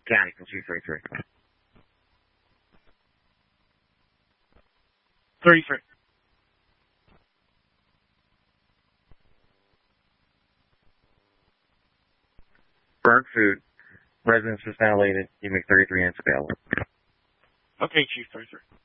County, 233. 33. Burnt food. Residence is ventilated. You make 33 units available. Okay, Chief 33.